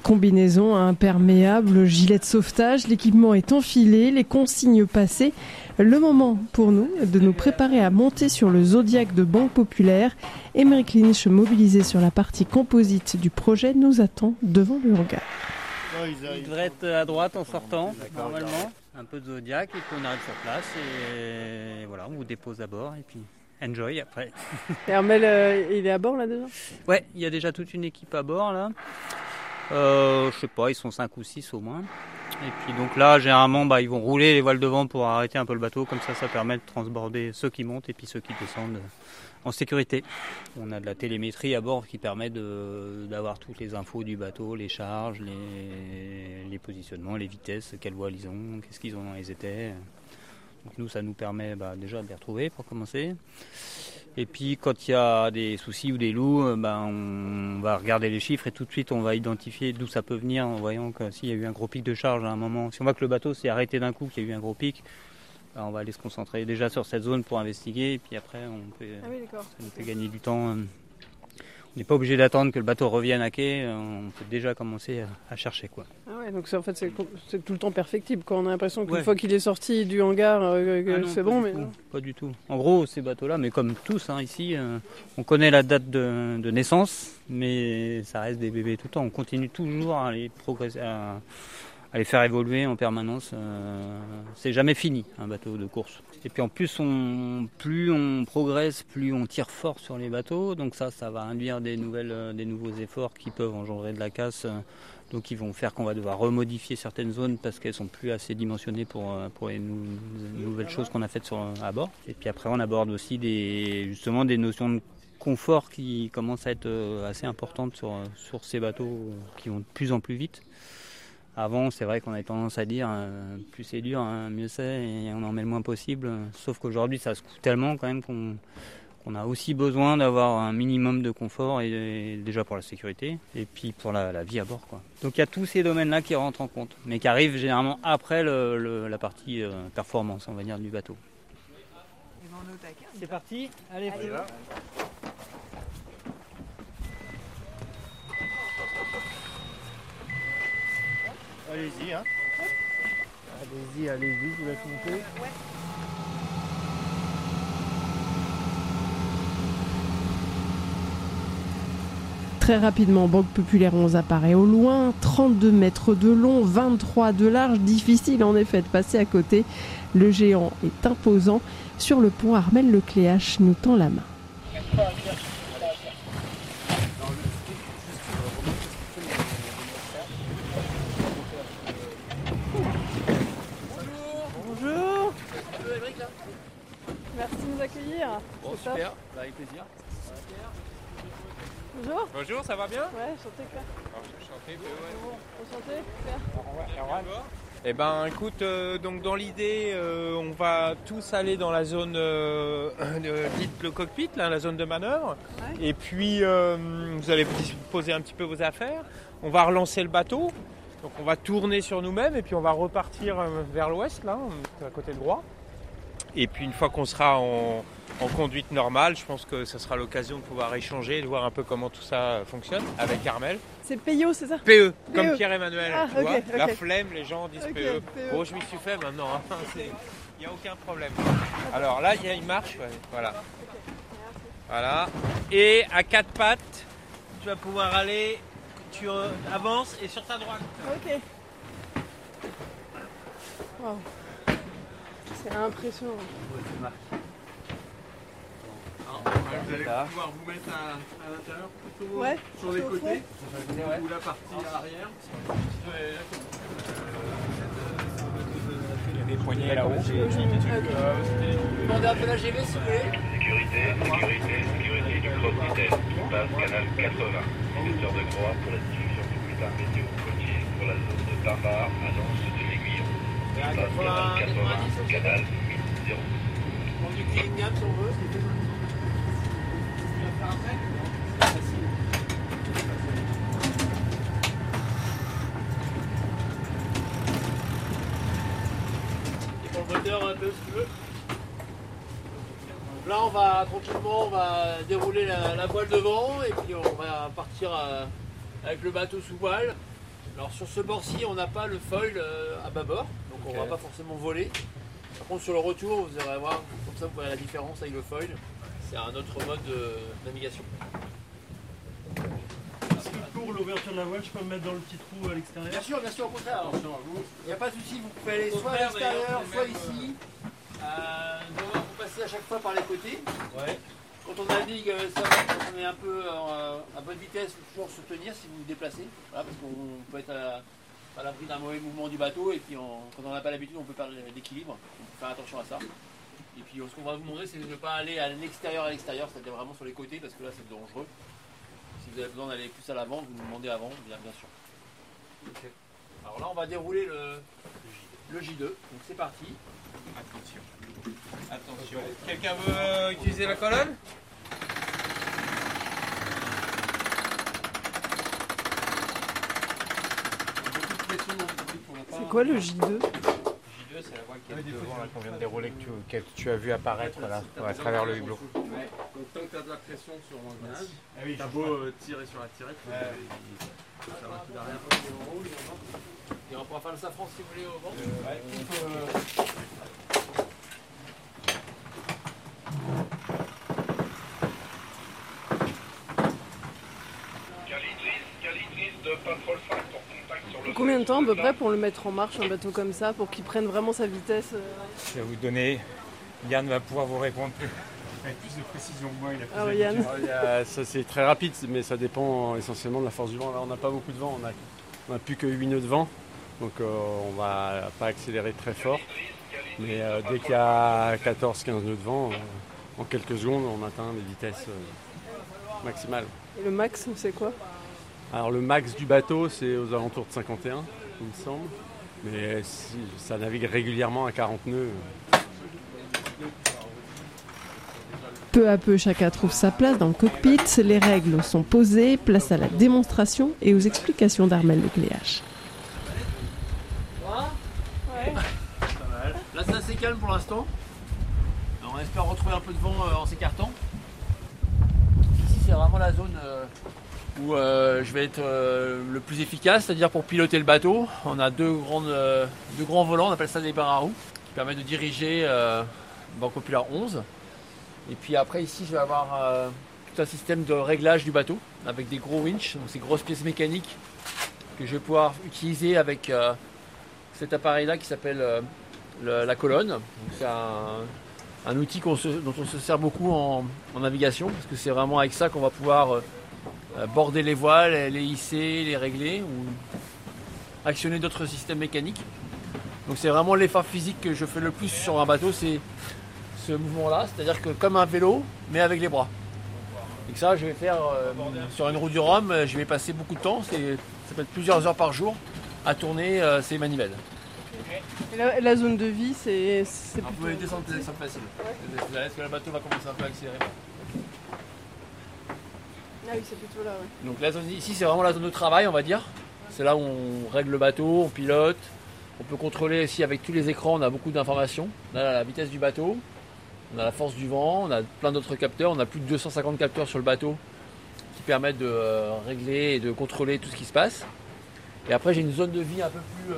Combinaison imperméable, gilet de sauvetage, l'équipement est enfilé, les consignes passées. Le moment pour nous de nous préparer à monter sur le Zodiac de Banque Populaire. Émeric Lynch, mobilisé sur la partie composite du projet, nous attend devant le hangar. Il devrait être à droite en sortant, normalement. Un peu de Zodiac, et puis on arrive sur place et voilà, on vous dépose à bord et puis enjoy après. Et Armel, il est à bord là déjà ? Ouais, il y a déjà toute une équipe à bord là. Je sais pas, ils sont 5 ou 6 au moins. Et puis donc là, généralement, ils vont rouler les voiles devant pour arrêter un peu le bateau. Comme ça permet de transborder ceux qui montent et puis ceux qui descendent en sécurité. On a de la télémétrie à bord qui permet d'avoir toutes les infos du bateau, les charges, les positionnements, les vitesses, quelles voiles ils ont, qu'est-ce qu'ils ont dans les étais. Donc nous, ça nous permet déjà de les retrouver pour commencer. Et puis quand il y a des soucis ou des loups, on va regarder les chiffres et tout de suite on va identifier d'où ça peut venir en voyant que s'il y a eu un gros pic de charge à un moment. Si on voit que le bateau s'est arrêté d'un coup, qu'il y a eu un gros pic, on va aller se concentrer déjà sur cette zone pour investiguer et puis après ça nous fait gagner du temps. On n'est pas obligé d'attendre que le bateau revienne à quai, on peut déjà commencer à chercher quoi. Ah ouais, donc en fait c'est tout le temps perfectible quand on a l'impression qu'une fois qu'il est sorti du hangar, c'est bon. Mais non. Pas du tout. En gros, ces bateaux-là, mais comme tous ici, on connaît la date de naissance, mais ça reste des bébés tout le temps. On continue toujours à les progresser, à les faire évoluer en permanence. C'est jamais fini un bateau de course. Et puis en plus, plus on progresse, plus on tire fort sur les bateaux. Donc ça va induire des nouveaux efforts qui peuvent engendrer de la casse. Donc ils vont faire qu'on va devoir remodifier certaines zones parce qu'elles sont plus assez dimensionnées pour les nouvelles choses qu'on a faites à bord. Et puis après, on aborde aussi des notions de confort qui commencent à être assez importantes sur ces bateaux qui vont de plus en plus vite. Avant, c'est vrai qu'on avait tendance à dire plus c'est dur, mieux c'est, et on en met le moins possible. Sauf qu'aujourd'hui, ça se coûte tellement quand même qu'on a aussi besoin d'avoir un minimum de confort, et déjà pour la sécurité, et puis pour la vie à bord, quoi. Donc il y a tous ces domaines-là qui rentrent en compte, mais qui arrivent généralement après la partie performance, on va dire, du bateau. C'est parti, allez. Allez-y, allez-y, je vous laisse monter. Ouais. Très rapidement, Banque Populaire 11 apparaît au loin, 32 mètres de long, 23 de large, difficile en effet de passer à côté. Le géant est imposant. Sur le pont, Armel Lecléache nous tend la main. Merci de nous accueillir. Bon, super, avec plaisir. Bonjour. Bonjour, ça va bien? Ouais, enchanté, Claire. Enchanté, Enchanté, Claire. Eh ben, écoute, donc dans l'idée, on va tous aller dans la zone dite le cockpit, là, la zone de manœuvre. Ouais. Et puis, vous allez poser un petit peu vos affaires. On va relancer le bateau. Donc, on va tourner sur nous-mêmes et puis on va repartir vers l'ouest, là, à côté de Groix. Et puis une fois qu'on sera en conduite normale, je pense que ça sera l'occasion de pouvoir échanger, de voir un peu comment tout ça fonctionne avec Armel. C'est PEO, c'est ça? PE, comme Pierre-Emmanuel. Tu vois, okay. La flemme, les gens disent PE. Bon, je m'y suis fait maintenant, il n'y a aucun problème. Alors là, il y a une marche, voilà. Voilà. Et à 4 pattes, tu vas pouvoir aller, tu avances et sur ta droite. Ok. Wow. C'est impressionnant. Vous allez pouvoir vous mettre à l'intérieur plutôt sur les côtés ou la partie arrière. Il y a des poignées là-haut. Demandez un peu la GV si vous voulez. Sécurité du Cross Nittel, base canal 80. Secteur de Groix pour la diffusion du bulletin météo côtier pour la zone de Barbare, annonce de l'Aiguillon. Base canal 80, canal 80. On utilise une gamme si on veut, c'est tout. Et pour le moteur un peu si tu veux. Là on va tranquillement dérouler la voile devant et puis on va partir avec le bateau sous voile. Alors sur ce bord-ci, on n'a pas le foil à bâbord, donc on ne va pas forcément voler. Par contre sur le retour, vous allez voir, comme ça vous voyez la différence avec le foil. C'est un autre mode de navigation. Est-ce que pour l'ouverture de la voile, je peux me mettre dans le petit trou à l'extérieur? Bien sûr, au contraire. Il n'y a pas de souci, vous pouvez aller soit à l'extérieur, soit ici. Vous passez à chaque fois par les côtés. Ouais. Quand on navigue, ça va, quand on est un peu à bonne vitesse, il faut toujours se tenir si vous vous déplacez. Voilà, parce qu'on peut être à l'abri d'un mauvais mouvement du bateau et puis quand on n'a pas l'habitude, on peut perdre l'équilibre. Donc il faut faire attention à ça. Et puis ce qu'on va vous montrer, c'est de ne pas aller à l'extérieur, c'est-à-dire vraiment sur les côtés parce que là c'est dangereux. Si vous avez besoin d'aller plus à l'avant, vous nous demandez avant, bien sûr. Okay. Alors là, on va dérouler le J2. Donc c'est parti. Attention. Quelqu'un veut utiliser la colonne? C'est quoi le J2? J2, c'est la voile qui est devant là, qu'on vient de dérouler, que tu as vu apparaître là, à travers le hublot. Ouais. Donc tant que tu as de la pression sur l'engrenage, t'as beau tirer sur la tirette, ça va tout derrière. Et on pourra faire le safran si vous voulez au vent. Combien de temps à peu près pour le mettre en marche, un bateau comme ça, pour qu'il prenne vraiment sa vitesse? Je vais vous donner, Yann va pouvoir vous répondre avec plus de précision que moi. Il a plus Yann. Ça c'est très rapide, mais ça dépend essentiellement de la force du vent. Là on n'a pas beaucoup de vent, on n'a plus que 8 nœuds de vent, donc on va pas accélérer très fort. Mais dès qu'il y a 14-15 nœuds de vent, en quelques secondes on atteint des vitesses maximales. Et le max, c'est quoi? Alors le max du bateau c'est aux alentours de 51, il me semble, mais ça navigue régulièrement à 40 nœuds. Peu à peu, chacun trouve sa place dans le cockpit. Les règles sont posées, place à la démonstration et aux explications d'Armel Lecléache. Là c'est assez calme pour l'instant. On espère retrouver un peu de vent en s'écartant. Ici c'est vraiment la zone où je vais être le plus efficace, c'est-à-dire pour piloter le bateau. On a deux grands volants, on appelle ça des barres à roues, qui permettent de diriger Banque Populaire 11. Et puis après ici je vais avoir tout un système de réglage du bateau avec des gros winches, donc ces grosses pièces mécaniques que je vais pouvoir utiliser avec cet appareil là qui s'appelle la colonne. C'est un outil dont on se sert beaucoup en navigation parce que c'est vraiment avec ça qu'on va pouvoir border les voiles, les hisser, les régler ou actionner d'autres systèmes mécaniques. Donc c'est vraiment l'effort physique que je fais le plus sur un bateau, c'est ce mouvement-là, c'est-à-dire que comme un vélo, mais avec les bras. Et ça, je vais faire sur une roue du Rhum, je vais passer beaucoup de temps, ça peut être plusieurs heures par jour, à tourner ces manivelles. Et la zone de vie, c'est vous pouvez descendre facile. Ouais. Vous allez, parce que le bateau va commencer un peu à accélérer. Ah oui, c'est plutôt là, ouais. Donc la zone ici, c'est vraiment la zone de travail, on va dire. C'est là où on règle le bateau, on pilote. On peut contrôler ici avec tous les écrans, on a beaucoup d'informations. Là, la vitesse du bateau, on a la force du vent, on a plein d'autres capteurs. On a plus de 250 capteurs sur le bateau qui permettent de régler et de contrôler tout ce qui se passe. Et après, j'ai une zone de vie un peu plus,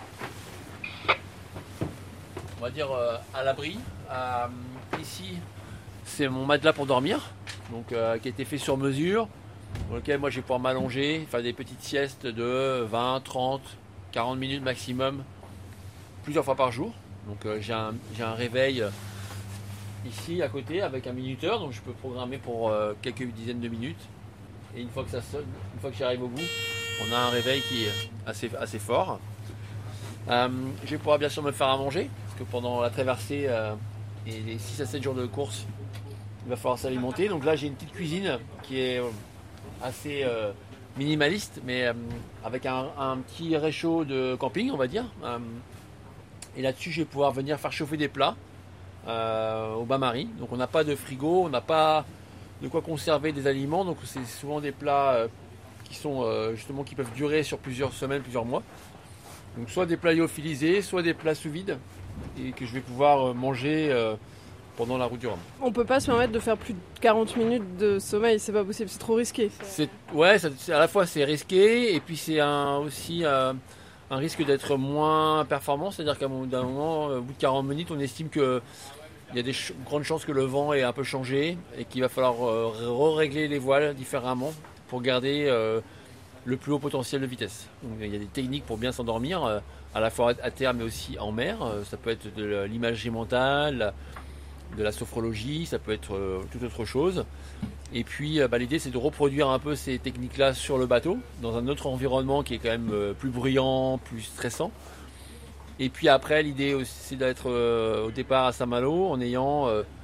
on va dire, à l'abri. Ici, c'est mon matelas pour dormir, donc, qui a été fait sur mesure, dans lequel moi je vais pouvoir m'allonger, faire des petites siestes de 20, 30, 40 minutes maximum, plusieurs fois par jour. Donc j'ai un réveil ici à côté avec un minuteur, donc je peux programmer pour quelques dizaines de minutes. Et une fois que ça sonne, une fois que j'arrive au bout, on a un réveil qui est assez fort. Je vais pouvoir bien sûr me faire à manger, parce que pendant la traversée et les 6 à 7 jours de course, il va falloir s'alimenter. Donc là j'ai une petite cuisine qui est assez minimaliste, mais avec un petit réchaud de camping, on va dire. Et là-dessus je vais pouvoir venir faire chauffer des plats au bain-marie. Donc on n'a pas de frigo, on n'a pas de quoi conserver des aliments, donc c'est souvent des plats qui sont justement qui peuvent durer sur plusieurs semaines, plusieurs mois. Donc soit des plats lyophilisés, soit des plats sous vide et que je vais pouvoir manger pendant la route du Rhum. On peut pas se permettre de faire plus de 40 minutes de sommeil, c'est pas possible, c'est trop risqué. À la fois c'est risqué et puis c'est aussi un risque d'être moins performant, c'est-à-dire qu'à d'un moment, au bout de 40 minutes, on estime qu'il y a des grandes chances que le vent ait un peu changé et qu'il va falloir régler les voiles différemment pour garder le plus haut potentiel de vitesse. Donc, il y a des techniques pour bien s'endormir, à la fois à terre mais aussi en mer. Ça peut être de l'imagerie mentale, de la sophrologie, ça peut être toute autre chose. Et puis l'idée c'est de reproduire un peu ces techniques-là sur le bateau, dans un autre environnement qui est quand même plus bruyant, plus stressant. Et puis après l'idée aussi c'est d'être au départ à Saint-Malo en ayant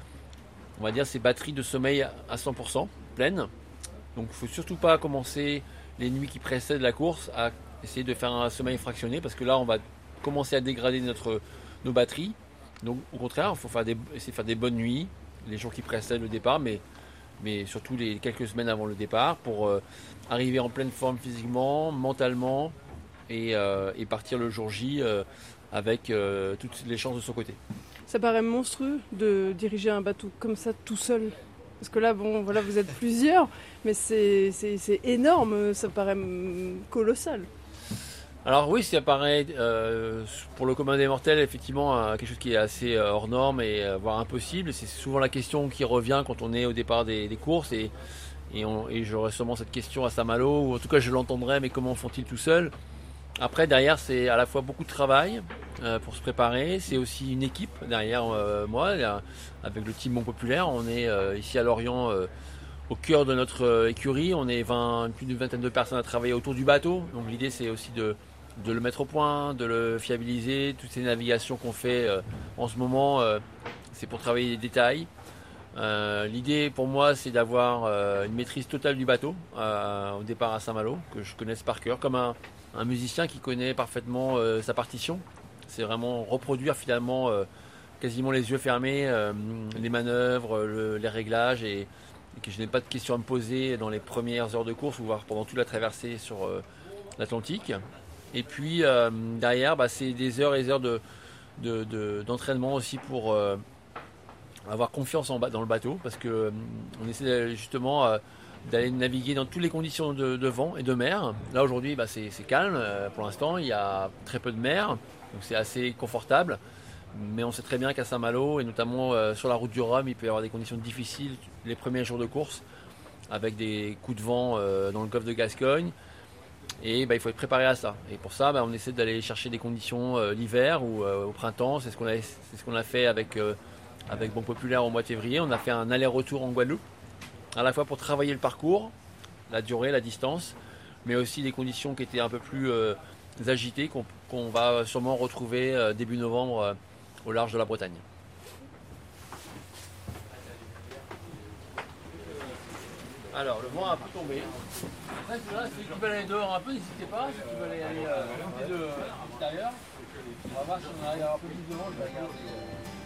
on va dire ces batteries de sommeil à 100% pleines. Donc il ne faut surtout pas commencer les nuits qui précèdent la course à essayer de faire un sommeil fractionné parce que là on va commencer à dégrader nos batteries. Donc au contraire il faut essayer de faire des bonnes nuits les jours qui précèdent le départ, mais surtout les quelques semaines avant le départ pour arriver en pleine forme physiquement, mentalement et partir le jour J avec toutes les chances de son côté. Ça paraît monstrueux de diriger un bateau comme ça tout seul. Parce que là, vous êtes plusieurs, mais c'est énorme, ça paraît colossal. Alors oui, ça paraît pour le commun des mortels effectivement quelque chose qui est assez hors norme et voire impossible. C'est souvent la question qui revient quand on est au départ des courses et j'aurai sûrement cette question à Saint-Malo, ou en tout cas je l'entendrai, mais comment font-ils tout seuls? Après derrière c'est à la fois beaucoup de travail pour se préparer, c'est aussi une équipe derrière moi, avec le team Bon Populaire. On est ici à Lorient au cœur de notre écurie, on est plus d'une vingtaine de personnes à travailler autour du bateau, donc l'idée c'est aussi de le mettre au point, de le fiabiliser. Toutes ces navigations qu'on fait en ce moment, c'est pour travailler les détails. L'idée pour moi c'est d'avoir une maîtrise totale du bateau au départ à Saint-Malo, que je connaisse par cœur, comme un musicien qui connaît parfaitement sa partition. C'est vraiment reproduire finalement quasiment les yeux fermés les manœuvres, les réglages et que je n'ai pas de questions à me poser dans les premières heures de course ou voire pendant toute la traversée sur l'Atlantique. Et puis derrière, c'est des heures et des heures d'entraînement aussi pour avoir confiance dans le bateau, parce que on essaie justement d'aller naviguer dans toutes les conditions de vent et de mer. Là aujourd'hui, c'est calme pour l'instant, il y a très peu de mer, donc c'est assez confortable. Mais on sait très bien qu'à Saint-Malo, et notamment sur la route du Rhum, il peut y avoir des conditions difficiles les premiers jours de course, avec des coups de vent dans le golfe de Gascogne. Et il faut être préparé à ça. Et pour ça, on essaie d'aller chercher des conditions l'hiver ou au printemps. C'est ce qu'on a fait avec Bon Populaire au mois de février. On a fait un aller-retour en Guadeloupe, à la fois pour travailler le parcours, la durée, la distance, mais aussi des conditions qui étaient un peu plus agitées, qu'on va sûrement retrouver début novembre au large de la Bretagne. Alors, le vent a un peu tombé. Après, si tu veux aller dehors un peu, n'hésitez pas. Si tu veux aller monter de l'extérieur, on va voir si on arrive à avoir un peu plus de vent. Je vais regarder.